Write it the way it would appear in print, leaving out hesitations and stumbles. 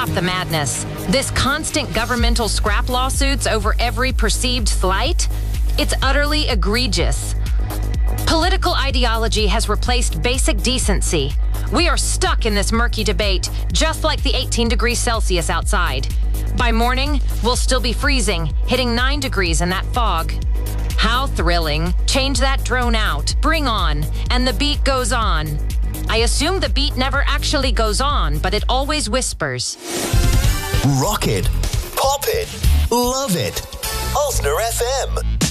stop the madness. This constant governmental scrap lawsuits over every perceived slight, it's utterly egregious. Political ideology has replaced basic decency. We are stuck in this murky debate, just like the 18 degrees Celsius outside. By morning, we'll still be freezing, hitting 9 degrees in that fog. How thrilling. Change that drone out, bring on, and the beat goes on. I assume the beat never actually goes on, but it always whispers. Rock it, pop it, love it. Ulster FM.